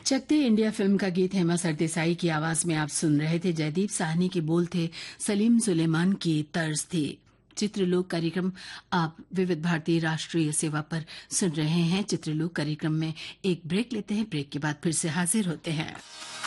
चकते India film का गीत हेमा सरदेसाई की आवाज में आप सुन रहे थे। जयदीप साहनी के बोल थे, सलीम सुलेमान की तर्ज थी। चित्रलोक कार्यक्रम आप विविध भारती राष्ट्रीय सेवा पर सुन रहे हैं। चित्रलोक कार्यक्रम में एक ब्रेक लेते हैं, ब्रेक के बाद फिर से हाजिर होते हैं।